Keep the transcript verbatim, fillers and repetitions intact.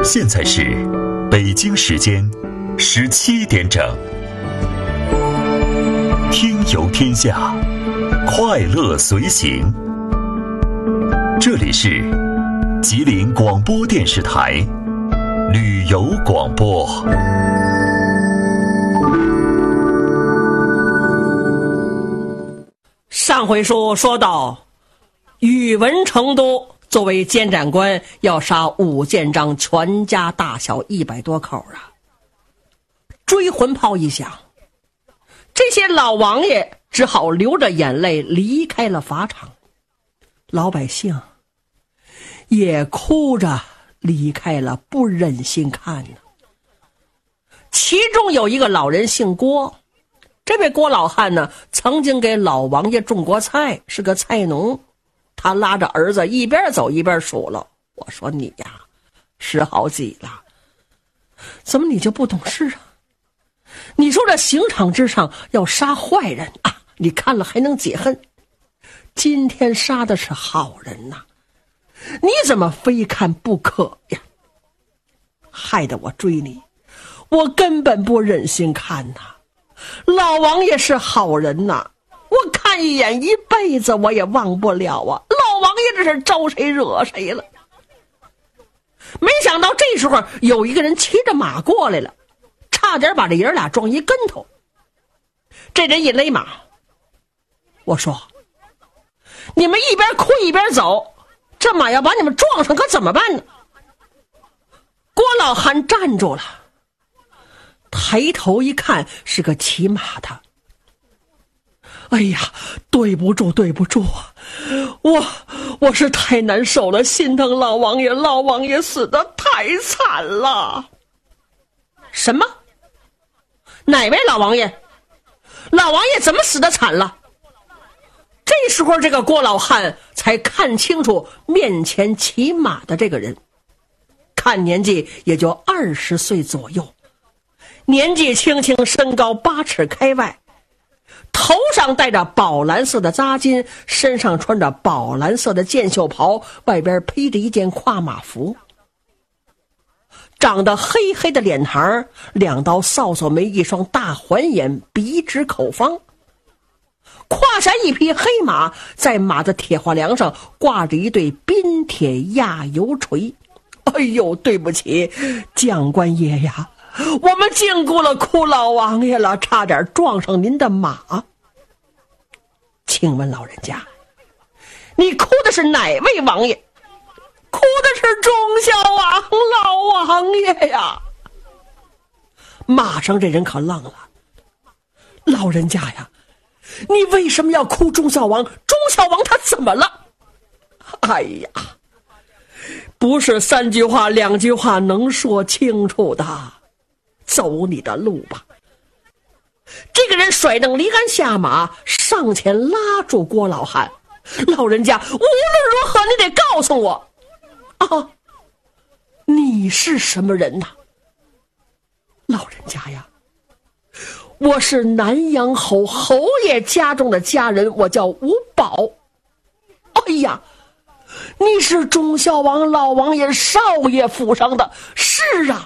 现在是北京时间十七点整。听游天下，快乐随行。这里是吉林广播电视台旅游广播。 上回书说到，宇文成都作为监斩官，要杀武建章全家大小一百多口啊！追魂炮一响，这些老王爷只好流着眼泪离开了法场，老百姓也哭着离开了，不忍心看呢。其中有一个老人姓郭，这位郭老汉呢，曾经给老王爷种过菜，是个菜农。他拉着儿子一边走一边数落，我说你呀，十好几了，怎么你就不懂事啊？你说这刑场之上要杀坏人啊，你看了还能解恨，今天杀的是好人呐，你怎么非看不可呀？害得我追你，我根本不忍心看呐。老王爷是好人呐，我看一眼一辈子我也忘不了啊！老王爷这是招谁惹谁了？没想到这时候有一个人骑着马过来了，差点把这爷俩撞一跟头。这人一勒马，我说你们一边哭一边走，这马要把你们撞上可怎么办呢？郭老汉站住了，抬头一看是个骑马的。哎呀，对不住对不住啊，我我是太难受了，心疼老王爷，老王爷死得太惨了。什么？哪位老王爷？老王爷怎么死得惨了？这时候这个郭老汉才看清楚面前骑马的这个人，看年纪也就二十岁左右，年纪轻轻，身高八尺开外，头上戴着宝蓝色的扎巾，身上穿着宝蓝色的箭袖袍，外边披着一件跨马服，长得黑黑的脸膛，两刀扫帚眉，一双大环眼，鼻直口方，胯下一匹黑马，在马的铁花梁上挂着一对冰铁压油锤。哎呦，对不起将官爷呀，我们禁锢了哭老王爷了，差点撞上您的马。请问老人家，你哭的是哪位王爷？哭的是忠孝王老王爷呀！马上这人可愣了，老人家呀，你为什么要哭忠孝王？忠孝王他怎么了？哎呀，不是三句话两句话能说清楚的，走你的路吧。这个人甩蹬离鞍下马，上前拉住郭老汉，老人家，无论如何你得告诉我啊，你是什么人呐？老人家呀，我是南阳侯侯爷家中的家人，我叫吴宝。哎呀，你是忠孝王老王爷少爷府上的？是啊，